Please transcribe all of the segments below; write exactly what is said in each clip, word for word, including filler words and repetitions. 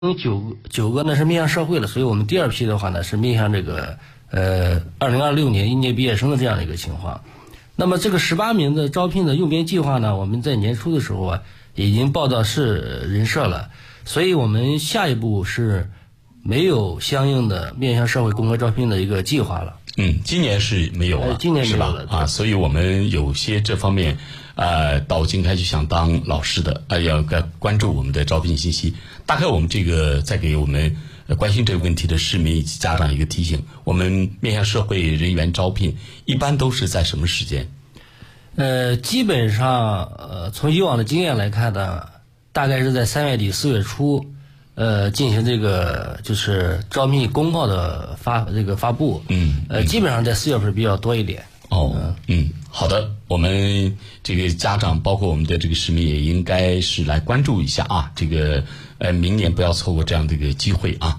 九九个呢是面向社会的，所以我们第二批的话呢是面向这个呃二零二六年应届毕业生的这样的一个情况。那么这个十八名的招聘的用编计划呢，我们在年初的时候啊已经报到市人社了，所以我们下一步是没有相应的面向社会公开招聘的一个计划了。 嗯，今年是没有了， 呃、今年没有了是吧？啊，所以我们有些这方面，呃，到今开就想当老师的，呃，要该关注我们的招聘信息。大概我们这个再给我们呃关心这个问题的市民以及家长一个提醒：我们面向社会人员招聘，一般都是在什么时间？ 呃，基本上，呃，从以往的经验来看呢，大概是在三月底四月初。呃，进行这个就是招聘公告的发这个发布， 嗯， 呃，基本上在四月份比较多一点。 哦，嗯，嗯好的，我们这个家长包括我们的这个市民也应该是来关注一下啊，这个呃，明年不要错过这样的一个机会啊。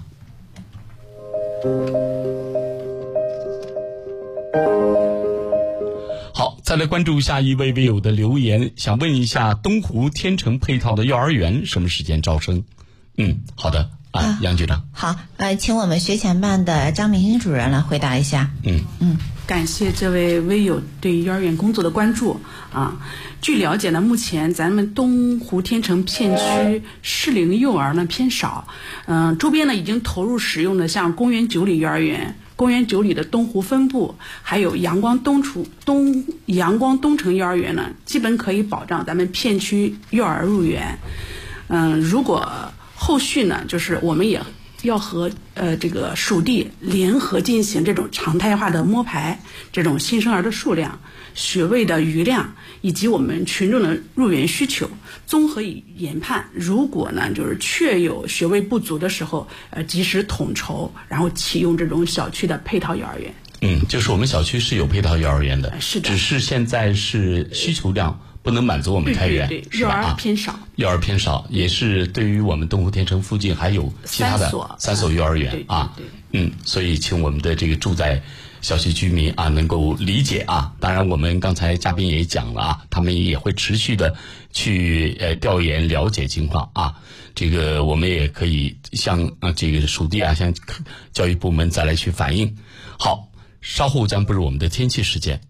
好，再来关注下一位微友的留言，想问一下东湖天成配套的幼儿园什么时间招生？嗯，好的啊，杨局长。 好，呃，请我们学前办的张明星主任来回答一下。 嗯嗯，感谢这位微友对幼儿园工作的关注啊。据了解呢，目前咱们东湖天成片区适龄幼儿呢偏少，嗯、呃，周边呢已经投入使用的像公园九里幼儿园、公园九里的东湖分部，还有阳光东厨东阳光东城幼儿园呢，基本可以保障咱们片区幼儿入园。嗯、呃，如果后续呢，就是我们也要和呃这个属地联合进行这种常态化的摸排，这种新生儿的数量、学位的余量以及我们群众的入园需求，综合以研判。如果呢就是确有学位不足的时候，呃及时统筹，然后启用这种小区的配套幼儿园。 嗯，就是我们小区是有配套幼儿园的， 是的， 只是现在是需求量不能满足我们开源， 对对对，幼儿偏少， 幼儿偏少，也是对于我们东湖天成附近还有其他的三所幼儿园、 嗯、 啊， 对对对嗯，所以请我们的这个住在小区居民啊能够理解啊。当然，我们刚才嘉宾也讲了啊，他们也会持续的去呃调研了解情况啊。这个我们也可以向啊这个属地啊向教育部门再来去反映。好，稍后将步入我们的天气时间。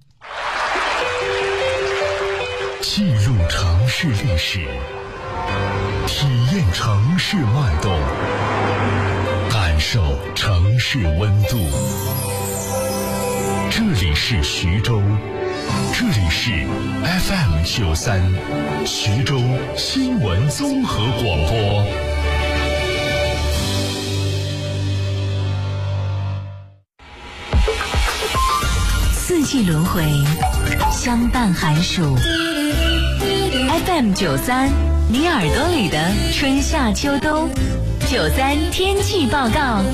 进入城市历史，体验城市脉动，感受城市温度。这里是徐州，这里是 F M 九三，徐州新闻综合广播。 四季轮回，相伴寒暑。F M 九三，你耳朵里的春夏秋冬。九三天气报告，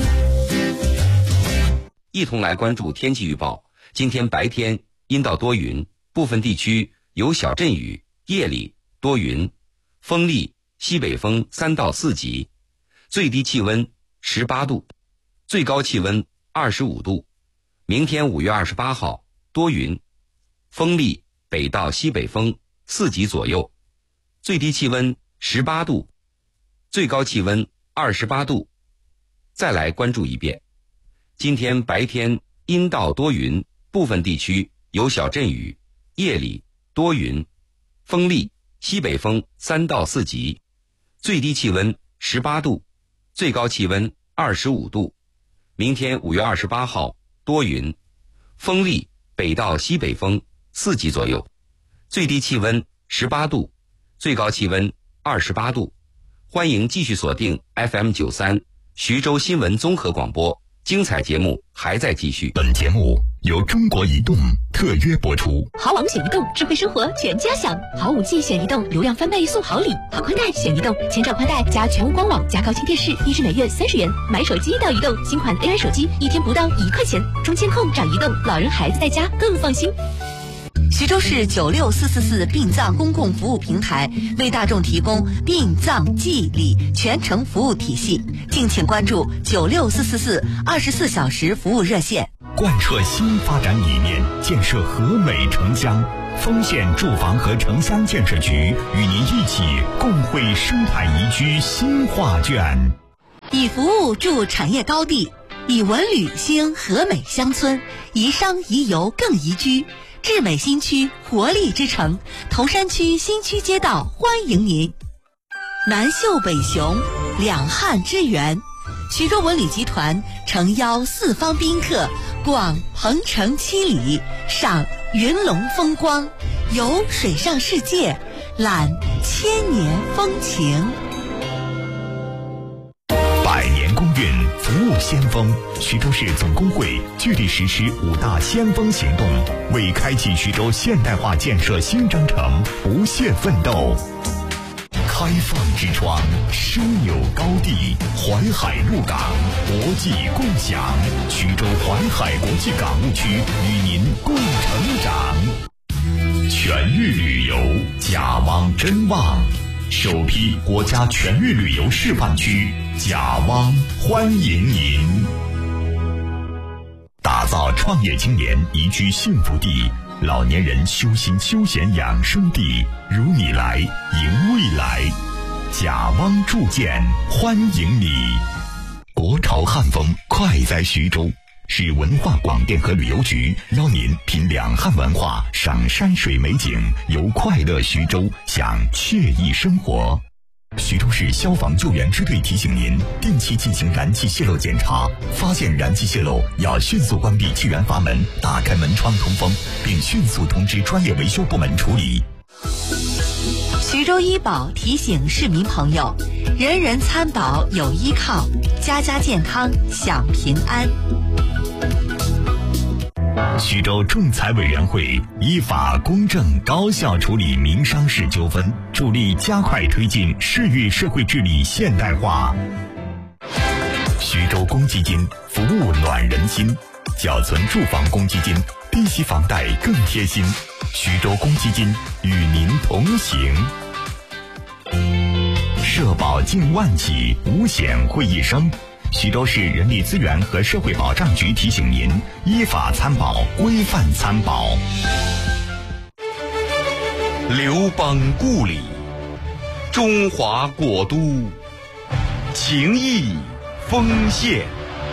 一同来关注天气预报。今天白天阴到多云，部分地区有小阵雨，夜里多云，风力西北风三到四级，最低气温十八度，最高气温二十五度。明天五月二十八号多云，风力北到西北风四级左右，最低气温十八度，最高气温二十八度。再来关注一遍，今天白天阴到多云，部分地区有小阵雨，夜里多云，风力西北风三到四级，最低气温十八度，最高气温二十五度。明天五月二十八号多云，风力北到西北风四级左右，最低气温十八度，最高气温二十八度。欢迎继续锁定 F M 九三徐州新闻综合广播，精彩节目还在继续。 本节目由中国移动特约播出。 豪王选移动，智慧生活全家享。豪五 G 选移动，流量翻倍送好礼。好宽带选移动，千兆宽带加全屋光网加高清电视，一支每月三十元。买手机到移动，新款 A I 手机一天不到一块钱。中监控找移动，老人孩子在家更放心。 徐州市九六四四四殡葬公共服务平台为大众提供殡葬祭礼全程服务体系，敬请关注九六四四四二十四小时服务热线。 贯彻新发展理念，建设和美城乡。丰县住房和城乡建设局与您一起共绘生态宜居新画卷。 以服务助产业高地，以文旅兴和美乡村，宜商宜游更宜居。至美新区活力之城，头山区新区街道欢迎您。南秀北雄，两汉之源。徐州文旅集团诚邀四方宾客逛鹏城七里，赏云龙风光，游水上世界，览千年风情。 百年公运，服务先锋。徐州市总工会聚力实施五大先锋行动，为开启徐州现代化建设新征程不懈奋斗。开放之窗，枢纽高地，淮海陆港，国际共享。徐州淮海国际港务区与您共成长。全域旅游，甲汪真旺，首批国家全域旅游示范区，甲汪欢迎您。打造创业青年宜居幸福地，老年人修心休闲养生地，如你来迎未来。甲汪铸建欢迎你。国潮汉风快在徐州，市文化广电和旅游局邀您品两汉文化，赏山水美景，游快乐徐州，享惬意生活。徐州市消防救援支队提醒您，定期进行燃气泄漏检查，发现燃气泄漏要迅速关闭气源阀门，打开门窗通风，并迅速通知专业维修部门处理。 徐州医保提醒市民朋友，人人参保有依靠，家家健康享平安。 徐州仲裁委员会依法公正高效处理民商事纠纷，助力加快推进市域社会治理现代化。徐州公积金服务暖人心，缴存住房公积金，低息房贷更贴心。徐州公积金与您同行。社保近万起，五险会一生。徐州市人力资源和社会保障局提醒您，依法参保，规范参保。 刘邦故里，中华国都，情谊丰县。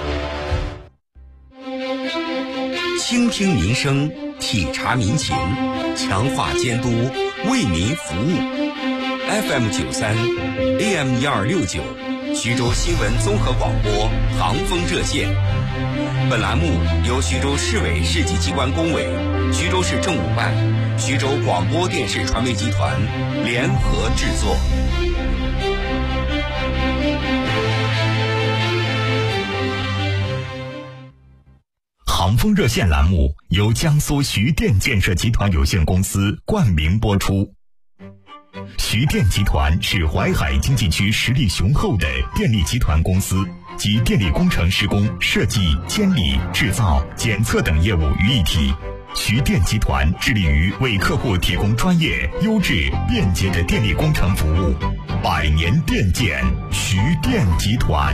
倾听民生，体察民情，强化监督，为民服务。F M 九三 A M 一二六九，徐州新闻综合广播航风热线。本栏目由徐州市委市级机关工委、徐州市政务办、徐州广播电视传媒集团联合制作。 航风热线栏目由江苏徐电建设集团有限公司冠名播出。徐电集团是淮海经济区实力雄厚的电力集团公司，集电力工程施工、设计、监理、制造、检测等业务于一体。徐电集团致力于为客户提供专业、优质、便捷的电力工程服务。百年电建，徐电集团。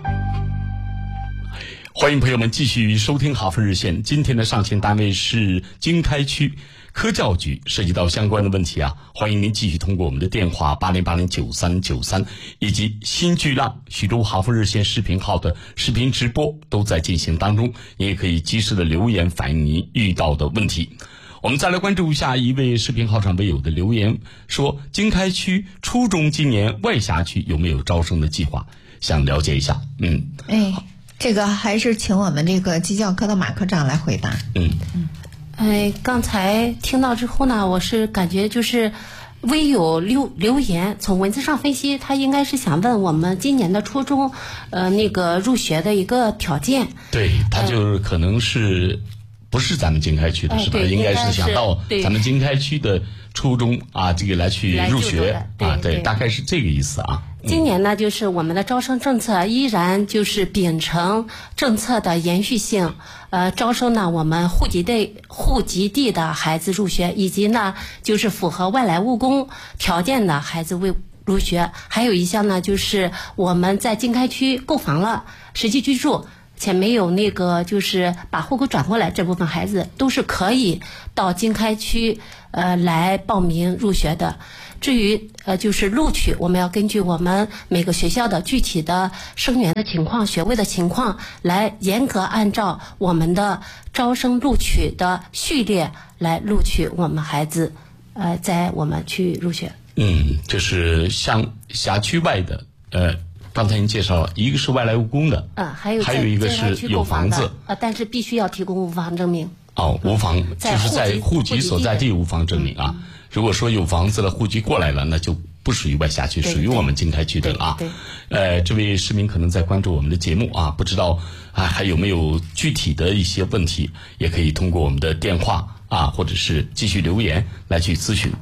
欢迎朋友们继续收听航风热线。今天的上线单位是经开区科教局，涉及到相关的问题啊，欢迎您继续通过我们的电话八零八零九三九三以及新巨浪徐州航风热线视频号的视频直播都在进行当中，您也可以及时的留言反映您遇到的问题。我们再来关注一下一位视频号上微友的留言，说经开区初中今年外辖区有没有招生的计划，想了解一下。嗯， 哎，这个还是请我们这个机教科的马科长来回答。 嗯嗯。 哎，刚才听到之后呢，我是感觉就是微友留留言，从文字上分析，他应该是想问我们今年的初中，呃，那个入学的一个条件。 对，他就是可能是、呃、不是咱们经开区的、呃、是吧？应该是想到咱们经开区的初中啊，这个来去入学啊，对，大概是这个意思啊。 今年呢，就是我们的招生政策依然就是秉承政策的延续性，呃，招收呢我们户籍地户籍地的孩子入学，以及呢就是符合外来务工条件的孩子为入学。还有一项呢，就是我们在经开区购房了，实际居住且没有那个就是把户口转过来，这部分孩子都是可以到经开区呃来报名入学的。 至于呃就是录取，我们要根据我们每个学校的具体的生源的情况、学位的情况，来严格按照我们的招生录取的序列来录取我们孩子，呃，在我们去入学。 嗯，就是像辖区外的，呃，刚才您介绍了，一个是外来务工的， 嗯，还有还有一个是有房子， 呃，但是必须要提供无房证明。 哦，无房就是在户籍所在地无房证明啊。如果说有房子了，户籍过来了，那就不属于外辖区，属于我们经开区的了啊。呃，这位市民可能在关注我们的节目啊，不知道啊还有没有具体的一些问题，也可以通过我们的电话啊，或者是继续留言来去咨询。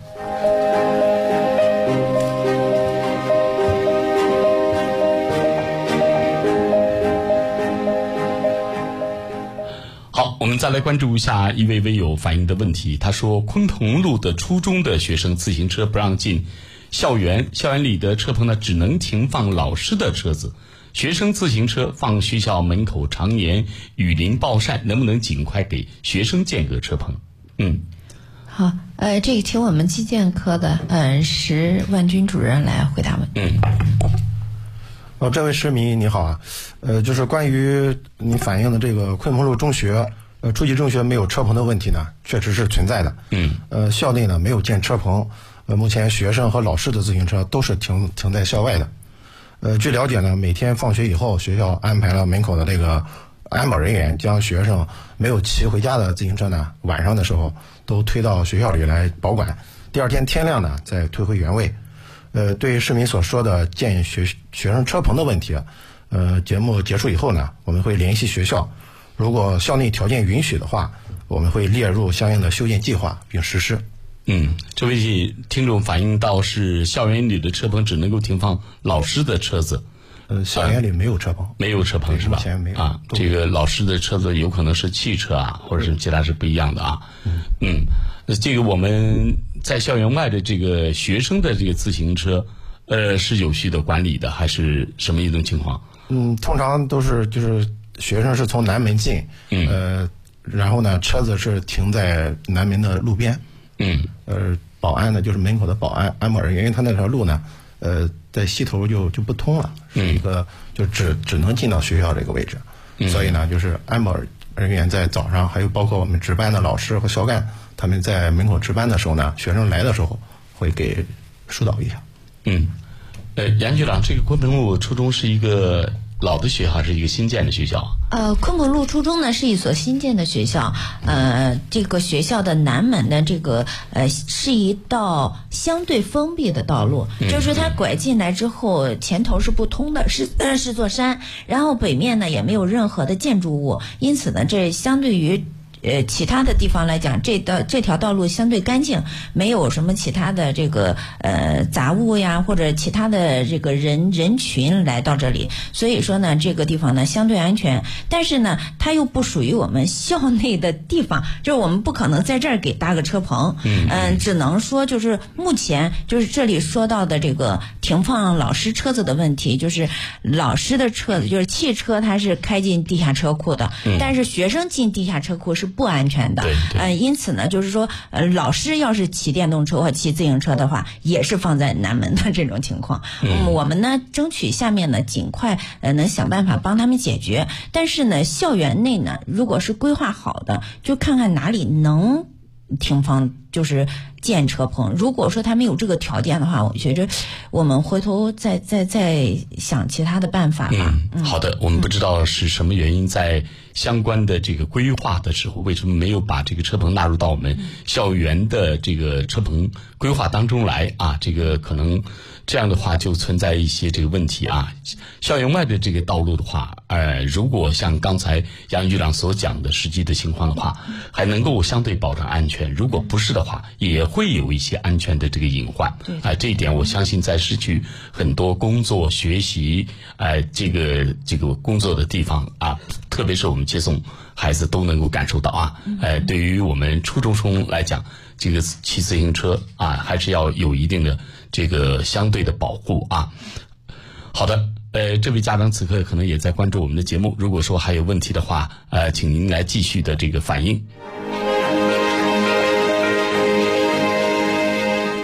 好，我们再来关注一下一位微友反映的问题。他说，鲲鹏路的初中的学生自行车不让进校园，校园里的车棚呢只能停放老师的车子，学生自行车放学校门口常年雨淋暴晒，能不能尽快给学生建个车棚？嗯， 好，呃，这个请我们基建科的呃石万军主任来回答问题。 嗯。 哦，这位市民你好啊，呃，就是关于你反映的这个鲲鹏路中学，呃，初级中学没有车棚的问题呢，确实是存在的。 嗯。 呃，校内呢没有建车棚，呃，目前学生和老师的自行车都是停停在校外的。呃，据了解呢，每天放学以后，学校安排了门口的这个安保人员，将学生没有骑回家的自行车呢，晚上的时候都推到学校里来保管，第二天天亮呢再推回原位。呃，对于市民所说的建学学生车棚的问题，呃，节目结束以后呢，我们会联系学校，如果校内条件允许的话，我们会列入相应的修建计划并实施。 嗯，这位听众反映到是校园里的车棚只能够停放老师的车子。 呃，校园里没有车棚， 没有车棚是吧？ 目前没有啊。这个老师的车子有可能是汽车啊，或者是其他是不一样的啊。嗯嗯，那这个我们在校园外的这个学生的这个自行车，呃，是有序的管理的，还是什么一种情况？ 嗯，通常都是就是学生是从南门进， 嗯， 呃，然后呢，车子是停在南门的路边， 嗯， 呃，保安呢就是门口的保安安保人员，因为他那条路呢，呃，在西头就就不通了，是一个就只只能进到学校这个位置， 嗯， 所以呢，就是安保人员在早上，还有包括我们值班的老师和校干，他们在门口值班的时候呢，学生来的时候会给疏导一下。 嗯，呃，杨局长，这个鲲鹏路初中是一个老的学校还是一个新建的学校？ 呃，鲲鹏路初中呢是一所新建的学校，呃，这个学校的南门的这个呃是一道相对封闭的道路， 嗯、 就是它拐进来之后前头是不通的，是呃是座山，然后北面呢也没有任何的建筑物，因此呢这相对于呃，其他的地方来讲，这道这条道路相对干净，没有什么其他的这个呃杂物呀，或者其他的这个人人群来到这里，所以说呢，这个地方呢相对安全。但是呢，它又不属于我们校内的地方，就是我们不可能在这儿给搭个车棚，嗯、呃，只能说就是目前就是这里说到的这个停放老师车子的问题，就是老师的车子，就是汽车它是开进地下车库的，嗯、但是学生进地下车库是不安全的，呃，因此呢，就是说，呃，老师要是骑电动车或骑自行车的话，也是放在南门的这种情况。嗯，我们呢，争取下面呢，尽快呃，能想办法帮他们解决。但是呢，校园内呢，如果是规划好的，就看看哪里能停放，就是建车棚。如果说他没有这个条件的话，我觉着我们回头再再再想其他的办法吧。 嗯，好的，我们不知道是什么原因，在相关的这个规划的时候，为什么没有把这个车棚纳入到我们校园的这个车棚规划当中来啊？这个可能这样的话就存在一些这个问题啊。校园外的这个道路的话，呃，如果像刚才杨局长所讲的实际的情况的话，还能够相对保障安全；如果不是的话，也会有一些安全的这个隐患。对，啊、呃，这一点我相信在失去很多工作、学习，呃，这个这个工作的地方啊，特别是我们接送孩子都能够感受到啊。呃，对于我们初中生来讲，这个骑自行车啊，还是要有一定的这个相对的保护啊。好的，呃，这位家长此刻可能也在关注我们的节目，如果说还有问题的话，呃，请您来继续的这个反映。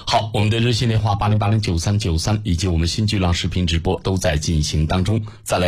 好，我们的热线电话八零八零九三九三以及我们新巨浪视频直播都在进行当中，再来